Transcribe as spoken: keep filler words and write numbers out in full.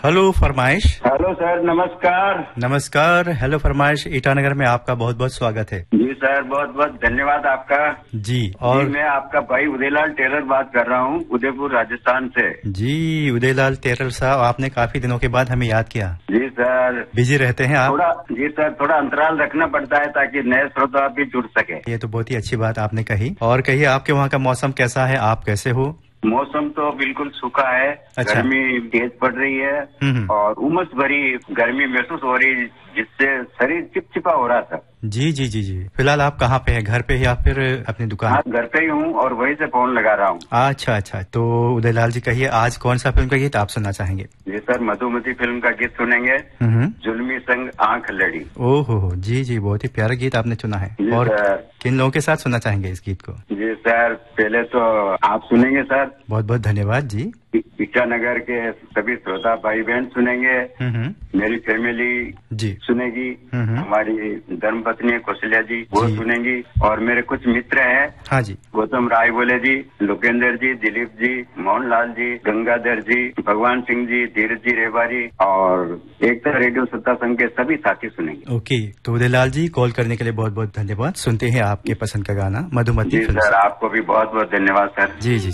Hello फरमाइश। Hello sir, नमस्कार। नमस्कार। हेलो फरमाइश ईटानगर में आपका बहुत बहुत स्वागत है। जी सर, बहुत बहुत धन्यवाद आपका। जी और जी, मैं आपका भाई उदयलाल टेलर बात कर रहा हूँ, उदयपुर राजस्थान से। जी उदयलाल टेलर साहब, आपने काफी दिनों के बाद हमें याद किया। जी सर। बिजी रहते हैं आप? थोड़ा जी सर, थोड़ा अंतराल रखना पड़ता है ताकि नए श्रोता भी जुड़ सके। ये तो बहुत ही अच्छी बात आपने कही। और कहिए, आपके वहाँ का मौसम कैसा है, आप कैसे हो? मौसम तो बिल्कुल सूखा है। अच्छा। गर्मी तेज पड़ रही है और उमस भरी गर्मी महसूस हो रही है, जिससे शरीर चिपचिपा हो रहा था। जी जी जी जी। फिलहाल आप कहाँ पे हैं, घर पे या फिर अपनी दुकान? हाँ, घर पे ही हूँ और वहीं से फोन लगा रहा हूँ। अच्छा अच्छा। तो उदयलाल जी कहिए, आज कौन सा फिल्म का गीत आप सुनना चाहेंगे? जी सर, मधुमती फिल्म का गीत सुनेंगे, जुल्मी संग आंख लड़ी। ओहो हो, जी जी, बहुत ही प्यारा गीत आपने चुना है। और किन लोगों के साथ सुनना चाहेंगे इस गीत को? जी सर, पहले तो आप सुनेंगे सर। बहुत बहुत धन्यवाद जी। ईटानगर के सभी श्रोता भाई बहन सुनेंगे, मेरी फैमिली जी सुनेगी, हमारी धर्मपत्नी कौशल्या जी वो सुनेंगी, और मेरे कुछ मित्र हैं। हाँ जी। गौतम राय बोले जी, लोकेंद्र जी, दिलीप जी, मोहनलाल जी, गंगाधर जी, भगवान सिंह जी, धीरज जी रेवारी और एकता रेडियो सत्ता संघ के सभी साथी सुनेंगे। ओके, तो उदयलाल जी कॉल करने के लिए बहुत बहुत धन्यवाद। सुनते हैं आपके पसंद का गाना मधुमती। जी सर, आपको भी बहुत बहुत धन्यवाद सर। जी जी।